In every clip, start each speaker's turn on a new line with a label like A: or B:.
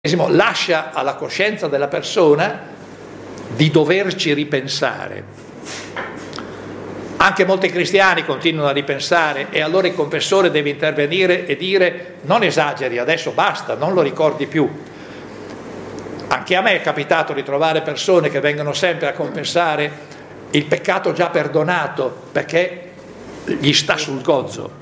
A: lascia alla coscienza della persona di doverci ripensare. Anche molti cristiani continuano a ripensare e allora il confessore deve intervenire e dire: non esageri, adesso basta, non lo ricordi più. Anche a me è capitato di trovare persone che vengono sempre a confessare il peccato già perdonato perché gli sta sul gozzo.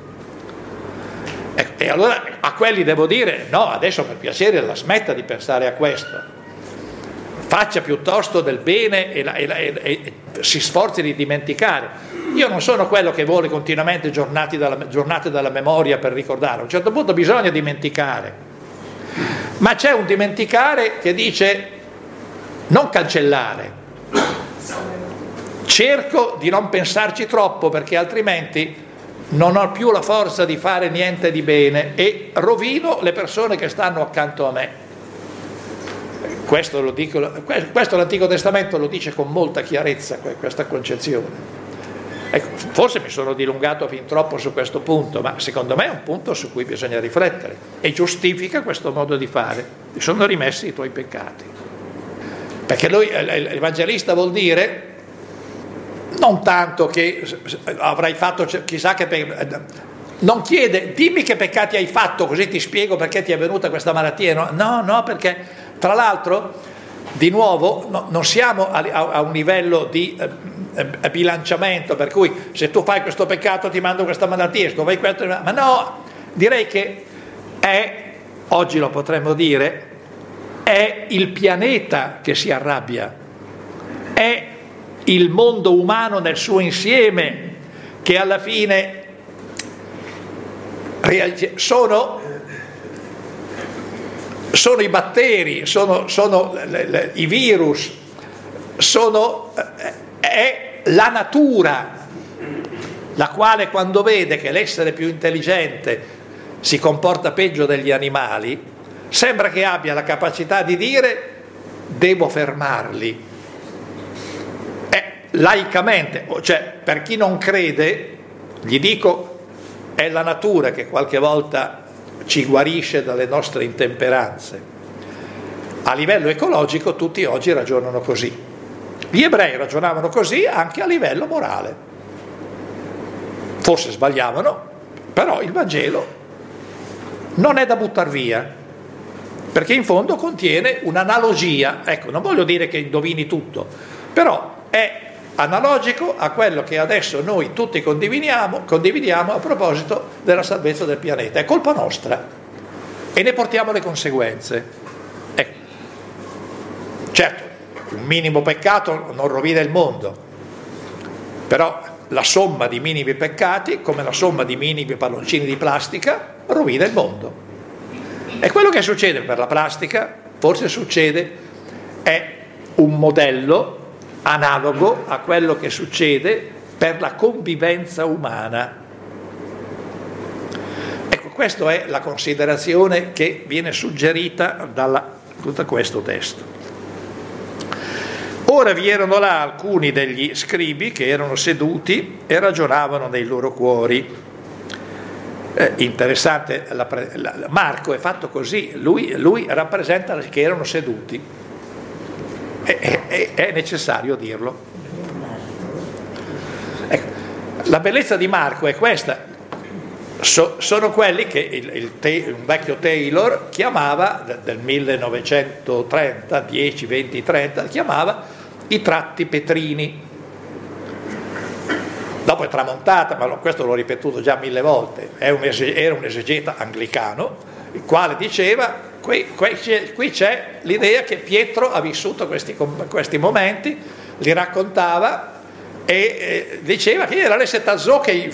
A: E allora a quelli devo dire: no, adesso per piacere la smetta di pensare a questo, faccia piuttosto del bene e si sforzi di dimenticare. Io non sono quello che vuole continuamente giornate dalla memoria per ricordare. A un certo punto bisogna dimenticare, ma c'è un dimenticare che dice non cancellare, cerco di non pensarci troppo perché altrimenti non ho più la forza di fare niente di bene e rovino le persone che stanno accanto a me. Questo l'Antico Testamento lo dice con molta chiarezza, questa concezione. Ecco, forse mi sono dilungato fin troppo su questo punto, ma secondo me è un punto su cui bisogna riflettere e giustifica questo modo di fare. Ti sono rimessi i tuoi peccati. Perché l'Evangelista vuol dire non tanto che avrai fatto chissà che non chiede dimmi che peccati hai fatto così ti spiego perché ti è venuta questa malattia. No, perché tra l'altro di nuovo non siamo a un livello di bilanciamento per cui se tu fai questo peccato ti mando questa malattia, ma no, direi che oggi lo potremmo dire, è il pianeta che si arrabbia, è il mondo umano nel suo insieme che alla fine sono i batteri, sono i virus, è la natura, la quale quando vede che l'essere più intelligente si comporta peggio degli animali, sembra che abbia la capacità di dire devo fermarli. Laicamente, cioè per chi non crede, gli dico, è la natura che qualche volta ci guarisce dalle nostre intemperanze. A livello ecologico tutti oggi ragionano così. Gli ebrei ragionavano così anche a livello morale. Forse sbagliavano, però il Vangelo non è da buttar via, perché in fondo contiene un'analogia. Ecco, non voglio dire che indovini tutto, però è analogico a quello che adesso noi tutti condividiamo a proposito della salvezza del pianeta. È colpa nostra e ne portiamo le conseguenze. Ecco. Certo, un minimo peccato non rovina il mondo, però la somma di minimi peccati, come la somma di minimi palloncini di plastica, rovina il mondo. E quello che succede per la plastica, forse succede, è un modello analogo a quello che succede per la convivenza umana. Ecco, questa è la considerazione che viene suggerita da questo testo. Ora vi erano là alcuni degli scribi che erano seduti e ragionavano nei loro cuori. Interessante, Marco è fatto così, lui rappresenta che erano seduti. È necessario dirlo. Ecco, la bellezza di Marco è questa. Sono quelli che un vecchio Taylor chiamava del 1930, 10, 20, 30, chiamava i tratti petrini. Dopo è tramontata, ma questo l'ho ripetuto già 1000 volte. Era un esegeta anglicano, il quale diceva qui c'è l'idea che Pietro ha vissuto questi momenti, li raccontava e diceva che era l'Esetazo che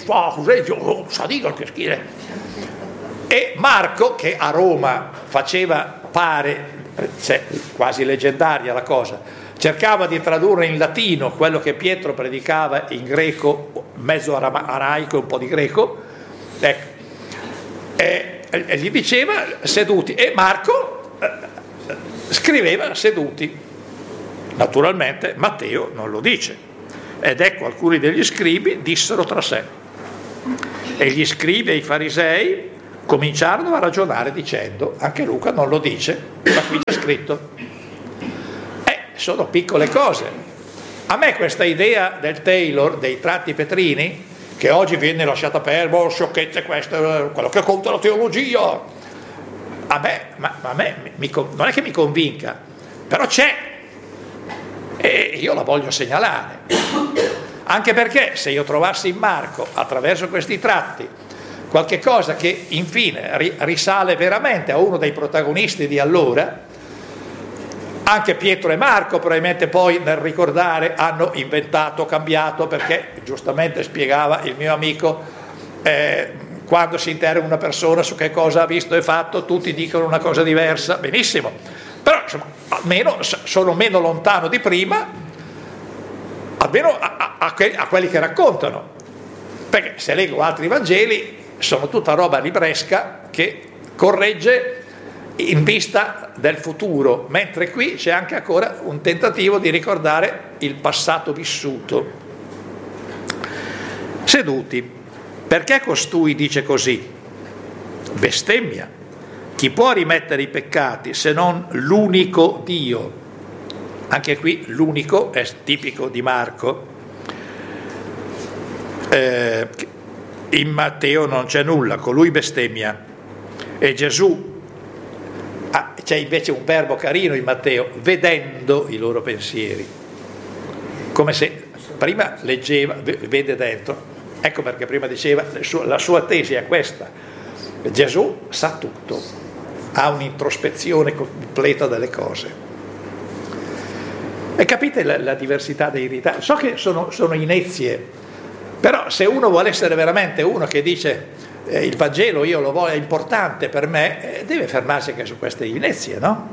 A: e Marco, che a Roma faceva quasi leggendaria la cosa, cercava di tradurre in latino quello che Pietro predicava in greco, mezzo araico e un po' di greco, ecco, e gli diceva seduti, e Marco scriveva seduti. Naturalmente Matteo non lo dice, ed ecco alcuni degli scribi dissero tra sé: e gli scribi e i farisei cominciarono a ragionare dicendo, anche Luca non lo dice, ma qui c'è scritto, sono piccole cose. A me questa idea del Taylor, dei tratti Petrini, che oggi viene lasciata perdere, sciocchezze queste, quello che conta la teologia, a me non è che mi convinca, però c'è, e io la voglio segnalare, anche perché se io trovassi in Marco, attraverso questi tratti, qualche cosa che infine risale veramente a uno dei protagonisti di allora, anche Pietro e Marco probabilmente poi nel ricordare hanno inventato, cambiato, perché giustamente spiegava il mio amico, quando si interroga una persona su che cosa ha visto e fatto, tutti dicono una cosa diversa, benissimo, però insomma, almeno sono meno lontano di prima, almeno a quelli che raccontano, perché se leggo altri Vangeli sono tutta roba libresca che corregge in vista del futuro, mentre qui c'è anche ancora un tentativo di ricordare il passato vissuto. Seduti, perché costui dice così? Bestemmia. Chi può rimettere i peccati se non l'unico Dio? Anche qui l'unico è tipico di Marco. In Matteo non c'è nulla, colui bestemmia. E Gesù, c'è invece un verbo carino in Matteo, vedendo i loro pensieri, come se prima leggeva, vede dentro, ecco perché prima diceva, la sua tesi è questa: Gesù sa tutto, ha un'introspezione completa delle cose. E capite la diversità dei ritagli? So che sono inezie, però se uno vuole essere veramente uno che dice il Vangelo io lo voglio, è importante per me, deve fermarsi anche su queste inezie, no?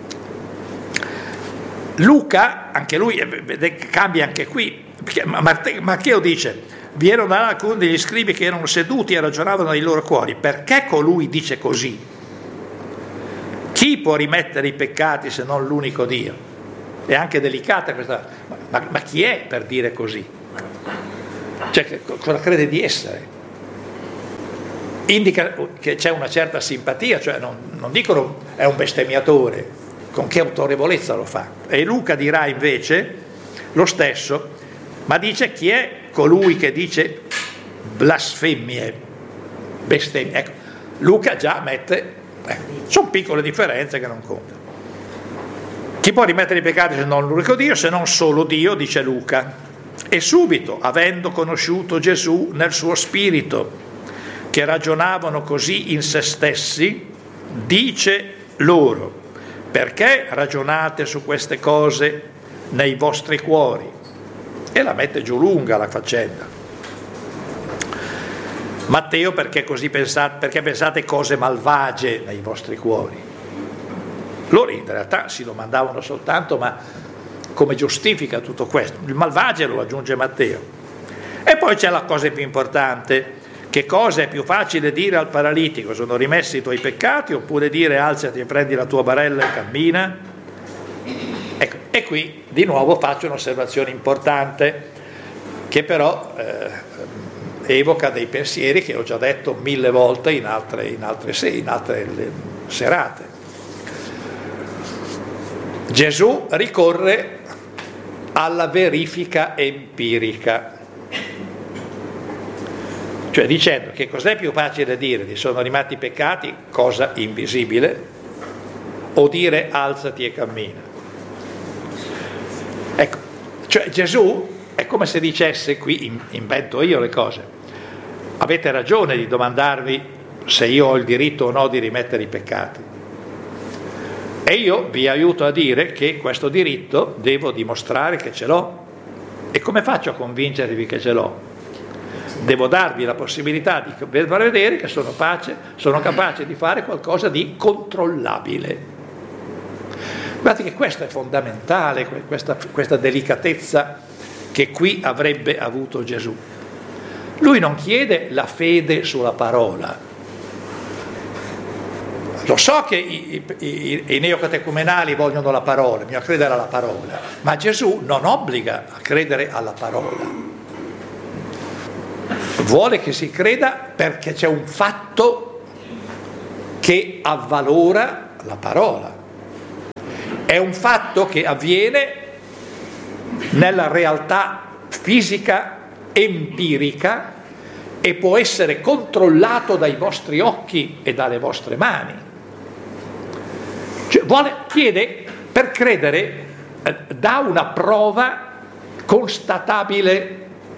A: Luca, anche lui, cambia anche qui, perché Matteo dice, vi erano alcuni degli scribi che erano seduti e ragionavano nei loro cuori, perché colui dice così? Chi può rimettere i peccati se non l'unico Dio? È anche delicata questa, ma chi è per dire così? Cioè, cosa crede di essere? Indica che c'è una certa simpatia, cioè non dicono è un bestemmiatore, con che autorevolezza lo fa. E Luca dirà invece lo stesso, ma dice chi è colui che dice blasfemmie, bestemmie. Ecco, Luca già mette, sono piccole differenze che non contano. Chi può rimettere i peccati se non l'unico Dio, se non solo Dio, dice Luca. E subito, avendo conosciuto Gesù nel suo spirito, che ragionavano così in se stessi, dice loro, perché ragionate su queste cose nei vostri cuori? E la mette giù lunga la faccenda. Matteo, perché così perché pensate cose malvagie nei vostri cuori? Loro in realtà si domandavano soltanto, ma come giustifica tutto questo? Il malvagio lo aggiunge Matteo. E poi c'è la cosa più importante. Che cosa è più facile dire al paralitico? Sono rimessi i tuoi peccati, oppure dire alzati e prendi la tua barella e cammina? Ecco, e qui di nuovo faccio un'osservazione importante che però evoca dei pensieri che ho già detto 1000 volte in altre serate. Gesù ricorre alla verifica empirica, cioè dicendo che cos'è più facile dire di sono rimasti i peccati, cosa invisibile, o dire alzati e cammina. Ecco, cioè Gesù è come se dicesse, qui invento io le cose, avete ragione di domandarvi se io ho il diritto o no di rimettere i peccati, e io vi aiuto a dire che questo diritto devo dimostrare che ce l'ho. E come faccio a convincervi che ce l'ho? Devo darvi la possibilità di far vedere che sono capace di fare qualcosa di controllabile. Guardate che questo è fondamentale, questa delicatezza che qui avrebbe avuto Gesù. Lui non chiede la fede sulla parola. Lo so che i neocatecumenali vogliono la parola, bisogna credere alla parola, ma Gesù non obbliga a credere alla parola. Vuole che si creda perché c'è un fatto che avvalora la parola. È un fatto che avviene nella realtà fisica empirica e può essere controllato dai vostri occhi e dalle vostre mani. Cioè, chiede, per credere, dà una prova constatabile.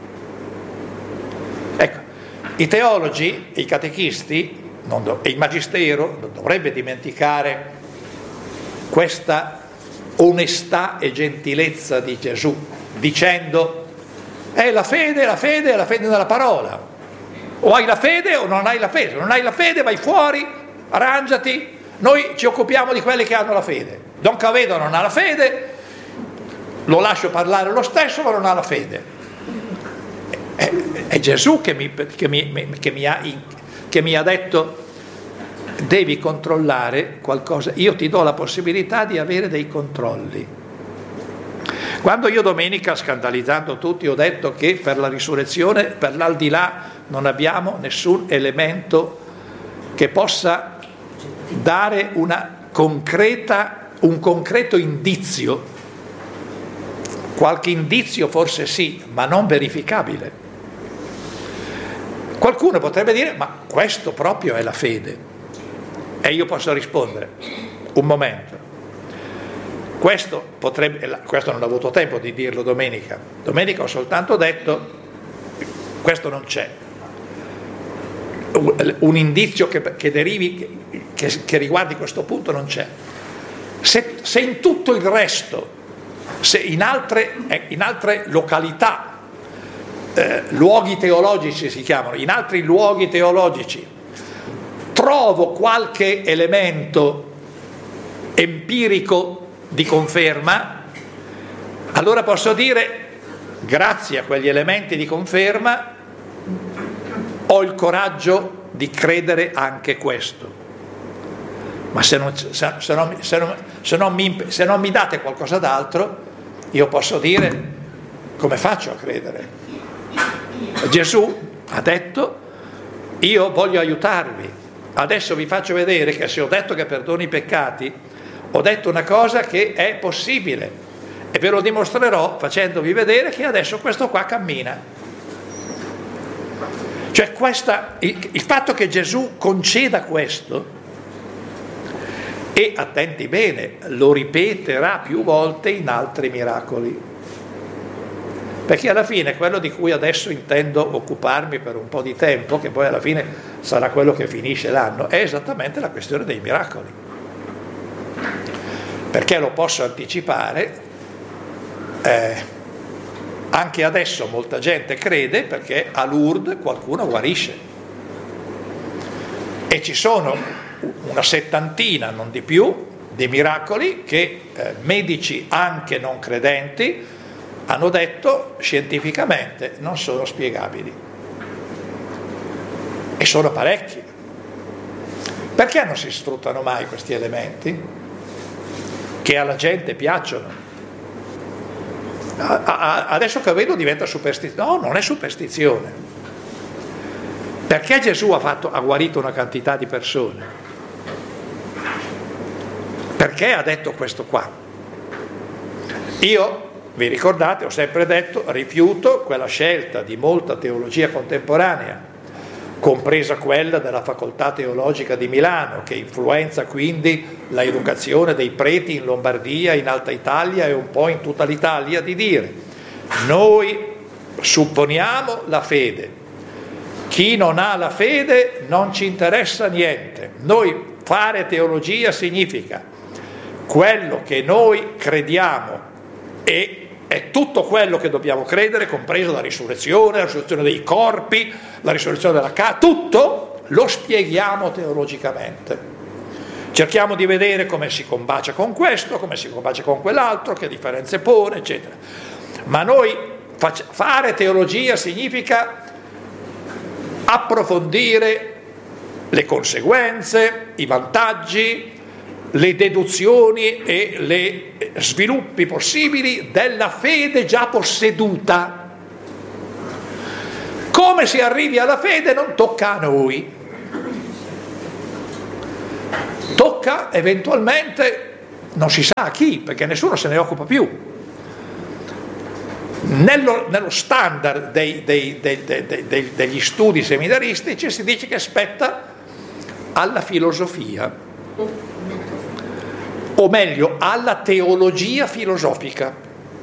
A: Ecco, i teologi, i catechisti e il magistero non dovrebbe dimenticare questa onestà e gentilezza di Gesù, dicendo la fede è la fede nella parola. O hai la fede o non hai la fede. Se non hai la fede vai fuori, arrangiati, noi ci occupiamo di quelli che hanno la fede. Don Cavedo non ha la fede, lo lascio parlare lo stesso, ma non ha la fede. È Gesù che mi ha detto: devi controllare qualcosa, io ti do la possibilità di avere dei controlli. Quando io domenica, scandalizzando tutti, ho detto che per la risurrezione, per l'aldilà, non abbiamo nessun elemento che possa dare un concreto indizio, qualche indizio forse sì, ma non verificabile. Qualcuno potrebbe dire: ma questo proprio è la fede. E io posso rispondere: un momento, questo non ho avuto tempo di dirlo domenica ho soltanto detto: questo non c'è, un indizio che derivi, che riguardi questo punto non c'è. Se in tutto il resto, se in altre località, luoghi teologici si chiamano, in altri luoghi teologici trovo qualche elemento empirico di conferma, allora posso dire: grazie a quegli elementi di conferma ho il coraggio di credere anche questo. Ma se non mi date qualcosa d'altro, io posso dire: come faccio a credere? Gesù ha detto: io voglio aiutarvi, adesso vi faccio vedere che se ho detto che perdono i peccati, ho detto una cosa che è possibile, e ve lo dimostrerò facendovi vedere che adesso questo qua cammina. Cioè il fatto che Gesù conceda questo, e attenti bene, lo ripeterà più volte in altri miracoli, perché alla fine quello di cui adesso intendo occuparmi per un po' di tempo, che poi alla fine sarà quello che finisce l'anno, è esattamente la questione dei miracoli, perché lo posso anticipare, anche adesso molta gente crede perché a Lourdes qualcuno guarisce, e ci sono una settantina, non di più, di miracoli che medici anche non credenti hanno detto scientificamente non sono spiegabili, e sono parecchi. Perché non si sfruttano mai questi elementi che alla gente piacciono? Adesso che vedo diventa superstizione. No, non è superstizione. Perché Gesù ha guarito una quantità di persone? Perché ha detto questo qua? Io, vi ricordate, ho sempre detto, rifiuto quella scelta di molta teologia contemporanea, compresa quella della facoltà teologica di Milano, che influenza quindi la educazione dei preti in Lombardia, in Alta Italia e un po' in tutta l'Italia, di dire: noi supponiamo la fede, chi non ha la fede non ci interessa niente, noi fare teologia significa quello che noi crediamo, e è tutto quello che dobbiamo credere, compresa la risurrezione dei corpi, la risurrezione della casa, tutto lo spieghiamo teologicamente. Cerchiamo di vedere come si combacia con questo, come si combacia con quell'altro, che differenze pone, eccetera. Ma noi fare teologia significa approfondire le conseguenze, i vantaggi, le deduzioni e le sviluppi possibili della fede già posseduta. Come si arrivi alla fede non tocca a noi. tocca eventualmente, non si sa a chi, perché nessuno se ne occupa più. Nello standard degli studi seminaristici si dice che spetta alla filosofia, o meglio alla teologia filosofica.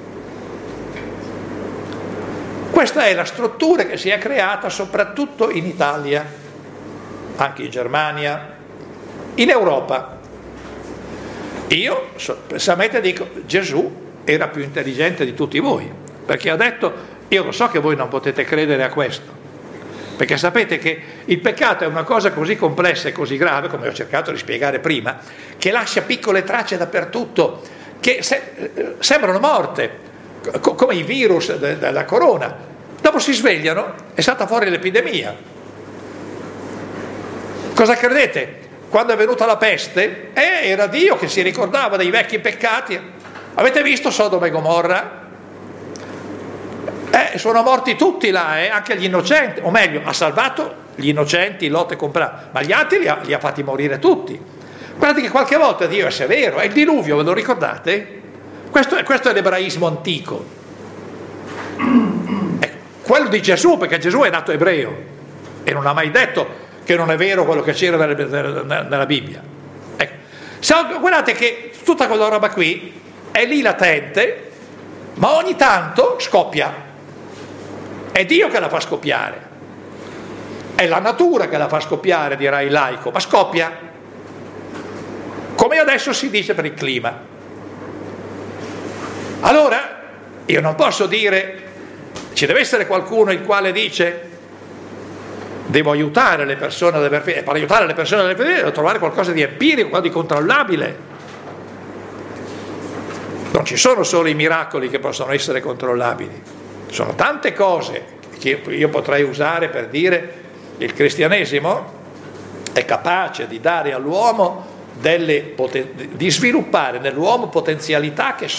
A: Questa è la struttura che si è creata soprattutto in Italia, anche in Germania, in Europa. Io espressamente dico, Gesù era più intelligente di tutti voi, perché ha detto, io lo so che voi non potete credere a questo, perché sapete che il peccato è una cosa così complessa e così grave, come ho cercato di spiegare prima, che lascia piccole tracce dappertutto, che sembrano morte, come i virus della corona. Dopo si svegliano, è stata fuori l'epidemia. Cosa credete? Quando è venuta la peste, era Dio che si ricordava dei vecchi peccati. Avete visto Sodoma e Gomorra? Sono morti tutti là, anche gli innocenti, o meglio, ha salvato gli innocenti, Lot e Compra, ma gli altri li ha fatti morire tutti. Guardate che qualche volta Dio è severo, è il diluvio, ve lo ricordate? Questo è l'ebraismo antico. Quello di Gesù, perché Gesù è nato ebreo e non ha mai detto che non è vero quello che c'era nella Bibbia. Ecco. Guardate che tutta quella roba qui è lì latente, ma ogni tanto scoppia. È Dio che la fa scoppiare, è la natura che la fa scoppiare, dirà il laico, ma scoppia, come adesso si dice per il clima. Allora io non posso dire, ci deve essere qualcuno il quale dice devo aiutare le persone ad aver fede, e per aiutare le persone ad aver fede devo trovare qualcosa di empirico, di controllabile. Non ci sono solo i miracoli che possono essere controllabili. Sono tante cose che io potrei usare per dire che il cristianesimo è capace di dare all'uomo di sviluppare nell'uomo potenzialità che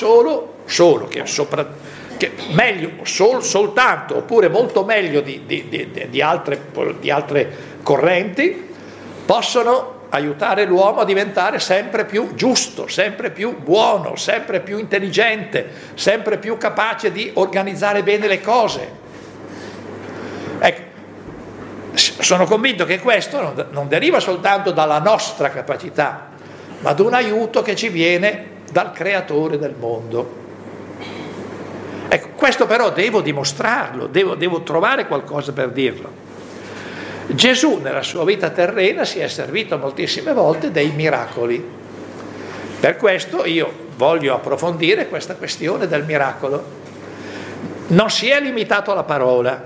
A: soltanto, oppure molto meglio di altre correnti, possono aiutare l'uomo a diventare sempre più giusto, sempre più buono, sempre più intelligente, sempre più capace di organizzare bene le cose. Ecco, sono convinto che questo non deriva soltanto dalla nostra capacità, ma da un aiuto che ci viene dal creatore del mondo. Ecco, questo però devo dimostrarlo, devo trovare qualcosa per dirlo. Gesù nella sua vita terrena si è servito moltissime volte dei miracoli. Per questo io voglio approfondire questa questione del miracolo. Non si è limitato alla parola.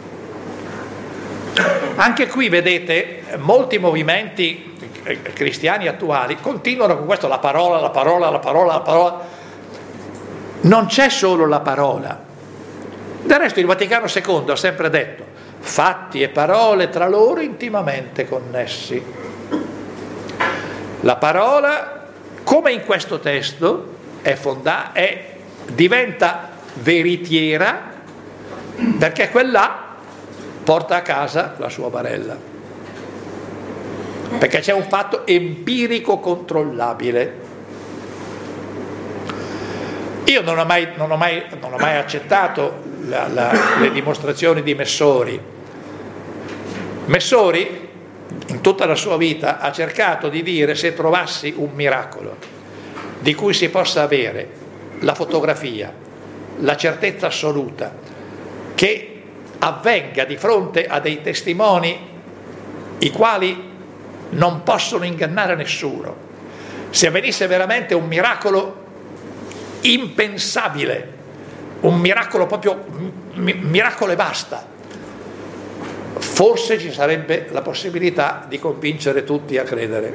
A: Anche qui vedete molti movimenti cristiani attuali continuano con questo, la parola. Non c'è solo la parola. Del resto il Vaticano II ha sempre detto fatti e parole tra loro intimamente connessi. La parola, come in questo testo, diventa veritiera perché quella porta a casa la sua barella, perché c'è un fatto empirico controllabile. Io non ho mai accettato le dimostrazioni di Messori. Messori in tutta la sua vita ha cercato di dire, se trovassi un miracolo di cui si possa avere la fotografia, la certezza assoluta, che avvenga di fronte a dei testimoni i quali non possono ingannare nessuno, se avvenisse veramente un miracolo impensabile, un miracolo proprio miracolo e basta, forse ci sarebbe la possibilità di convincere tutti a credere.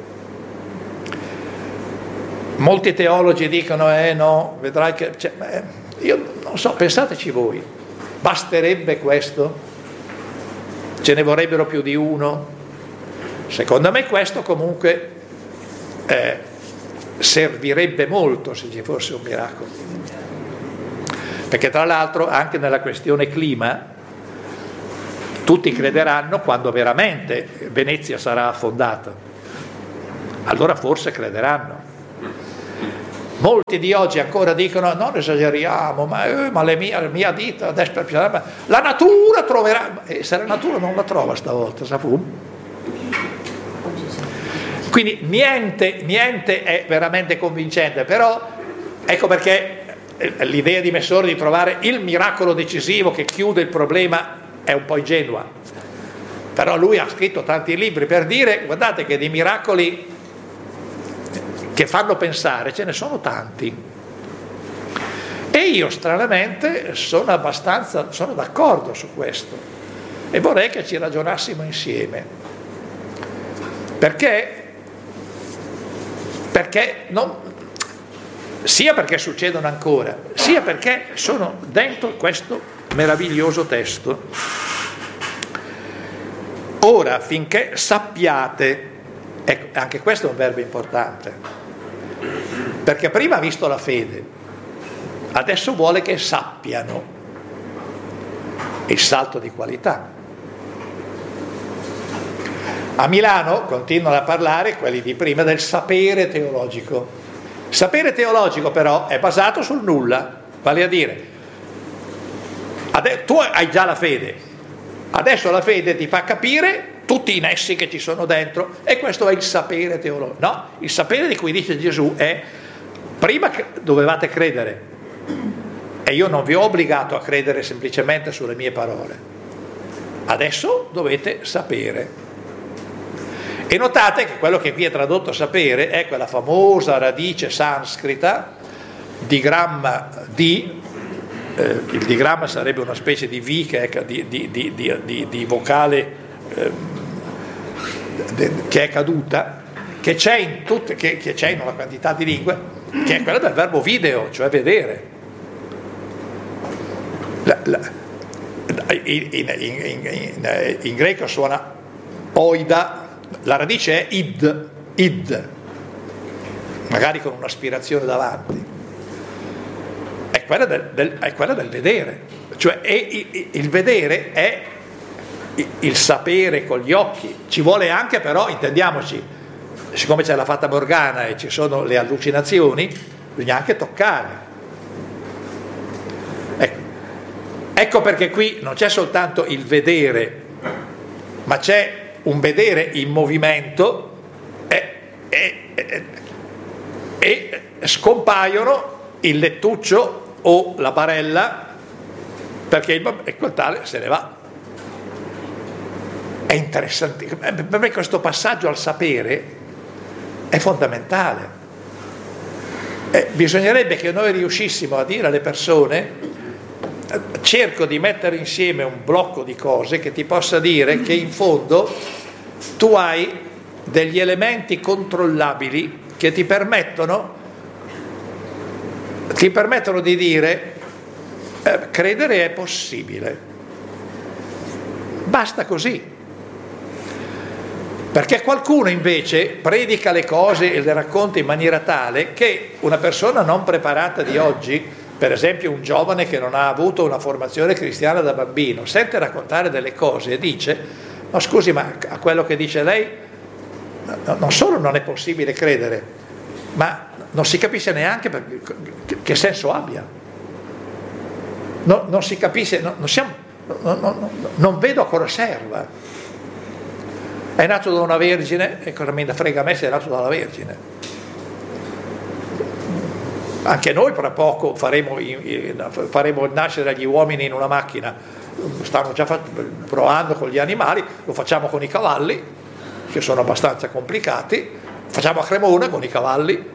A: Molti teologi dicono no, vedrai che io non so, pensateci voi, basterebbe questo? Ce ne vorrebbero più di uno? Secondo me questo comunque servirebbe molto se ci fosse un miracolo, perché tra l'altro anche nella questione clima tutti crederanno quando veramente Venezia sarà affondata. allora forse crederanno. Molti di oggi ancora dicono non esageriamo, ma le mia dita la natura troverà, se la natura non la trova stavolta, quindi niente è veramente convincente, però ecco perché l'idea di Messori di trovare il miracolo decisivo che chiude il problema è un po' ingenua, però lui ha scritto tanti libri per dire guardate che di miracoli che fanno pensare ce ne sono tanti, e io stranamente sono d'accordo su questo e vorrei che ci ragionassimo insieme, perché sia perché succedono ancora, sia perché sono dentro questo meraviglioso testo. Ora, finché sappiate, ecco, anche questo è un verbo importante, perché prima ha visto la fede, adesso vuole che sappiano il salto di qualità. A Milano continuano a parlare quelli di prima del sapere teologico. Sapere teologico però è basato sul nulla, vale a dire tu hai già la fede, adesso la fede ti fa capire tutti i nessi che ci sono dentro, e questo è il sapere teologico. No, il sapere di cui dice Gesù è prima dovevate credere, e io non vi ho obbligato a credere semplicemente sulle mie parole, adesso dovete sapere. E notate che quello che qui è tradotto sapere è quella famosa radice sanscrita digramma di, il digramma sarebbe una specie di V che è di vocale che è caduta, che c'è in tutte, che c'è in una quantità di lingue, che è quella del verbo video, cioè vedere. In greco suona oida, la radice è id, magari con un'aspirazione davanti, è quella del vedere, cioè il vedere è il sapere con gli occhi. Ci vuole anche però, intendiamoci, siccome c'è la fata morgana e ci sono le allucinazioni, bisogna anche toccare. Ecco perché qui non c'è soltanto il vedere, ma c'è un vedere in movimento e scompaiono il lettuccio o la barella perché quel tale se ne va. È interessante, per me questo passaggio al sapere è fondamentale. Bisognerebbe che noi riuscissimo a dire alle persone: cerco di mettere insieme un blocco di cose che ti possa dire che in fondo tu hai degli elementi controllabili che ti permettono di dire credere è possibile, basta così. Perché qualcuno invece predica le cose e le racconta in maniera tale che una persona non preparata di oggi, per esempio un giovane che non ha avuto una formazione cristiana da bambino, sente raccontare delle cose e dice: ma scusi, ma a quello che dice lei non solo non è possibile credere, ma non si capisce neanche che senso abbia. Non si capisce, non vedo a cosa serva. È nato da una vergine, e cosa me ne frega a me se è nato dalla vergine? Anche noi tra poco faremo nascere gli uomini in una macchina, stanno già provando con gli animali, lo facciamo con i cavalli, che sono abbastanza complicati, facciamo a Cremona con i cavalli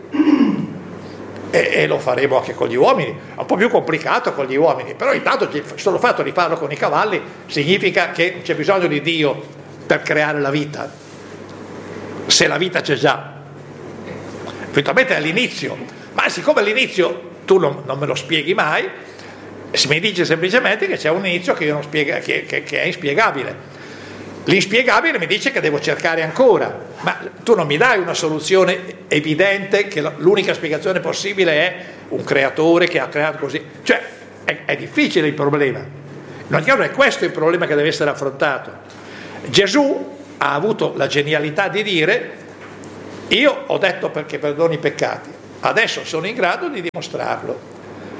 A: e lo faremo anche con gli uomini, è un po' più complicato con gli uomini, però intanto il solo fatto di farlo con i cavalli significa che non c'è bisogno di Dio per creare la vita, se la vita c'è già, eventualmente all'inizio, ma siccome all'inizio tu non me lo spieghi mai, si mi dice semplicemente che c'è un inizio che io non spiega, che è inspiegabile. L'inspiegabile mi dice che devo cercare ancora, ma tu non mi dai una soluzione evidente che l'unica spiegazione possibile è un creatore che ha creato così, cioè è difficile il problema. In ogni caso è questo il problema che deve essere affrontato. Gesù ha avuto la genialità di dire: Io ho detto perché perdoni i peccati, adesso sono in grado di dimostrarlo.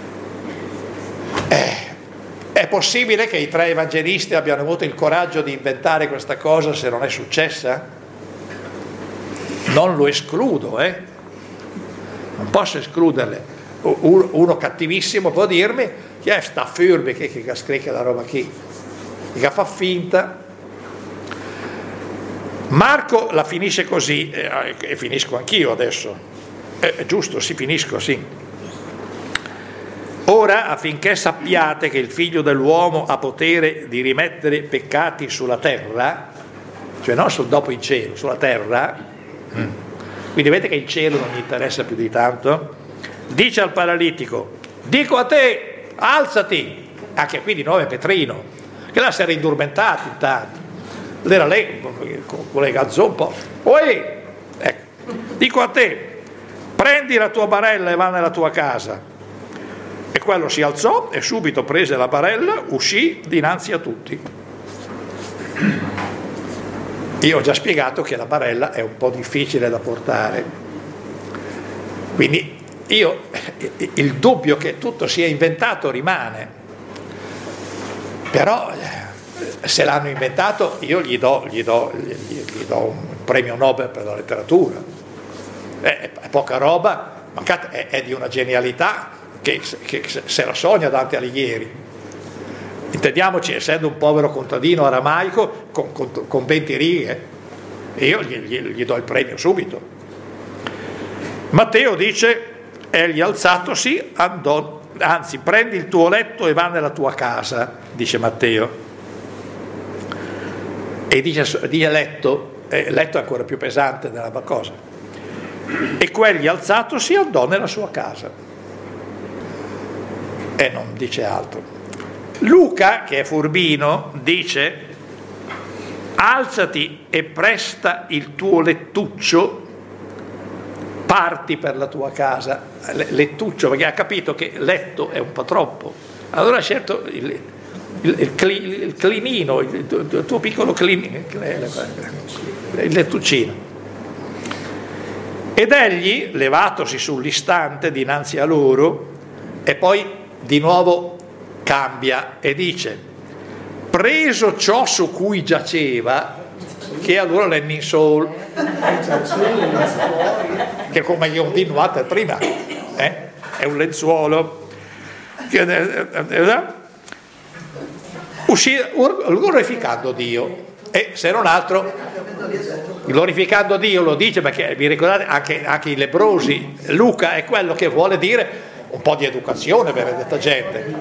A: È possibile che i 3 evangelisti abbiano avuto il coraggio di inventare questa cosa se non è successa? Non lo escludo, non posso escluderle. Uno cattivissimo può dirmi che sta furbi, che scrive la roba qui, che fa finta. Marco la finisce così, e finisco anch'io adesso, è giusto, finisco, sì. Ora, affinché sappiate che il Figlio dell'uomo ha potere di rimettere peccati sulla terra, cioè non dopo in cielo, sulla terra, quindi vedete che il cielo non gli interessa più di tanto, dice al paralitico, dico a te, alzati, anche qui di nuovo è Petrino, che là si era indormentato intanto, era lei, collega alzò un po', ecco, dico a te, prendi la tua barella e va nella tua casa. E quello si alzò e subito prese la barella, uscì dinanzi a tutti. Io ho già spiegato che la barella è un po' difficile da portare, quindi il dubbio che tutto sia inventato rimane, però se l'hanno inventato io gli do un premio Nobel per la letteratura, è poca roba, ma è di una genialità che se la sogna Dante Alighieri. Intendiamoci, essendo un povero contadino aramaico con 20 righe, io gli do il premio subito. Matteo dice, egli alzatosi andò, anzi prendi il tuo letto e va nella tua casa, dice Matteo, e dice letto è ancora più pesante della cosa, e quegli alzatosi andò nella sua casa. E non dice altro. Luca, che è furbino, dice, alzati e presta il tuo lettuccio, parti per la tua casa. Lettuccio, perché ha capito che letto è un po' troppo, allora ha scelto il clinino, il tuo piccolo clinino, il lettuccino. Ed egli, levatosi sull'istante dinanzi a loro, e poi di nuovo cambia e dice, preso ciò su cui giaceva, che allora l'enni sol, che come io ho continuato prima, è un lenzuolo, uscì glorificando Dio, e se non altro glorificando Dio lo dice perché vi ricordate anche i leprosi, Luca è quello che vuole dire un po' di educazione, benedetta gente.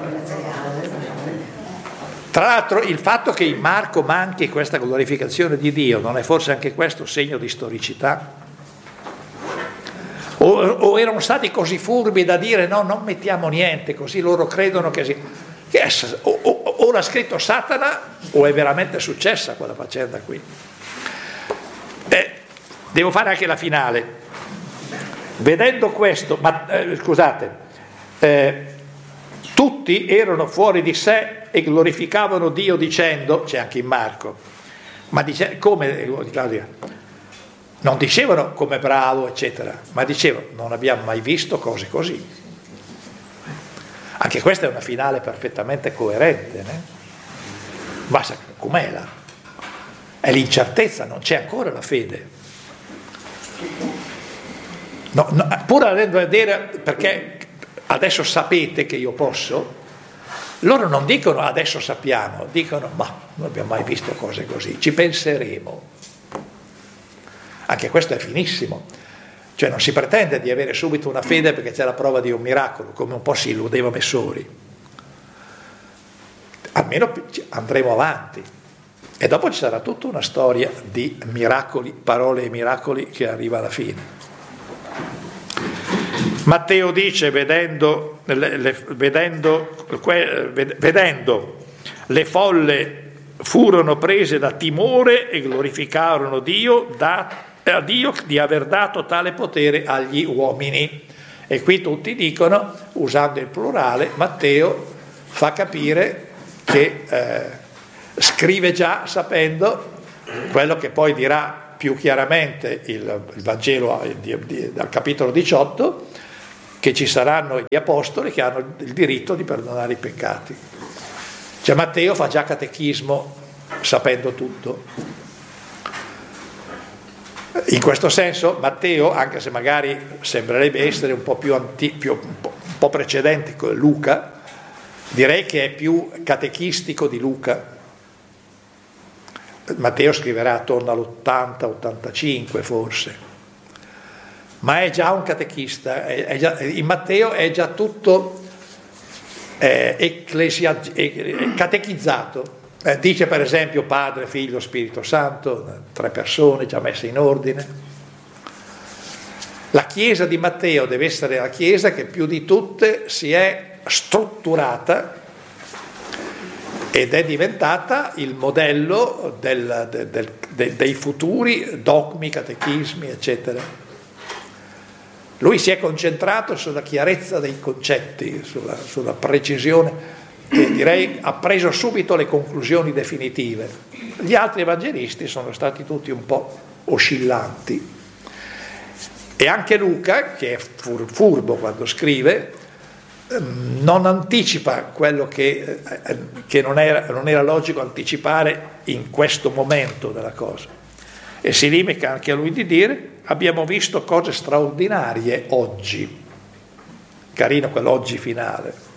A: Tra l'altro il fatto che in Marco manchi questa glorificazione di Dio non è forse anche questo segno di storicità? O erano stati così furbi da dire no, non mettiamo niente, così loro credono che o l'ha scritto Satana o è veramente successa quella faccenda qui. Devo fare anche la finale. Vedendo questo, tutti erano fuori di sé e glorificavano Dio dicendo, c'è anche in Marco, ma dice, come Claudia? Non dicevano come bravo eccetera, ma dicevano non abbiamo mai visto cose così. Anche questa è una finale perfettamente coerente, basta, com'è là? È l'incertezza, non c'è ancora la fede. Pur avendo vedere, perché adesso sapete che io posso, loro non dicono adesso sappiamo, dicono ma non abbiamo mai visto cose così, ci penseremo. Anche questo è finissimo, cioè non si pretende di avere subito una fede perché c'è la prova di un miracolo, come un po' si illudeva Messori. Almeno andremo avanti e dopo ci sarà tutta una storia di miracoli, parole e miracoli che arriva alla fine. Matteo dice, vedendo le folle furono prese da timore e glorificarono a Dio di aver dato tale potere agli uomini. E qui tutti dicono, usando il plurale, Matteo fa capire che scrive già sapendo quello che poi dirà più chiaramente il Vangelo dal capitolo 18, che ci saranno gli apostoli che hanno il diritto di perdonare i peccati. Cioè Matteo fa già catechismo sapendo tutto. In questo senso Matteo, anche se magari sembrerebbe essere un po' un po' precedente con Luca, direi che è più catechistico di Luca. Matteo scriverà attorno all'80-85 forse, ma è già un catechista, in Matteo è già tutto catechizzato. Dice per esempio Padre, Figlio, Spirito Santo, 3 persone già messe in ordine. La Chiesa di Matteo deve essere la Chiesa che più di tutte si è strutturata ed è diventata il modello dei futuri dogmi, catechismi, eccetera. Lui si è concentrato sulla chiarezza dei concetti, sulla precisione, e direi ha preso subito le conclusioni definitive. Gli altri evangelisti sono stati tutti un po' oscillanti. E anche Luca, che è furbo quando scrive, non anticipa quello che non era logico anticipare in questo momento della cosa, e si limita anche a lui di dire: abbiamo visto cose straordinarie oggi. Carino quell'oggi finale.